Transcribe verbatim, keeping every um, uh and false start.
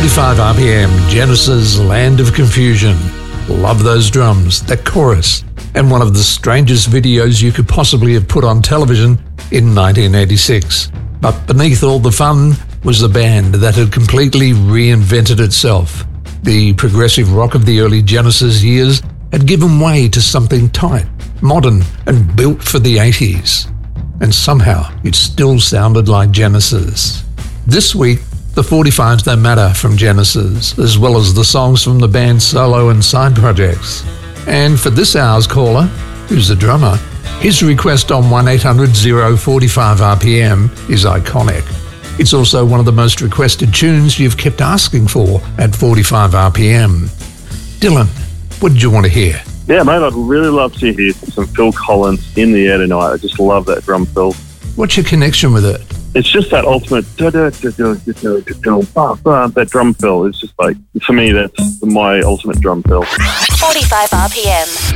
forty-five R P M, Genesis, Land of Confusion. Love those drums, that chorus, and one of the strangest videos you could possibly have put on television in nineteen eighty-six. But beneath all the fun was the band that had completely reinvented itself. The progressive rock of the early Genesis years had given way to something tight, modern, and built for the eighties. And somehow it still sounded like Genesis. This week, the forty-fives That Matter from Genesis, as well as the songs from the band's solo and side projects. And for this hour's caller, who's the drummer, his request on one eight hundred oh forty-five R P M is iconic. It's also one of the most requested tunes you've kept asking for at forty-five R P M. Dylan, what did you want to hear? Yeah, mate, I'd really love to hear some Phil Collins, In the Air Tonight. I just love that drum fill. What's your connection with it? It's just that ultimate that drum fill. It's just like, for me, that's my ultimate drum fill. forty-five R P M.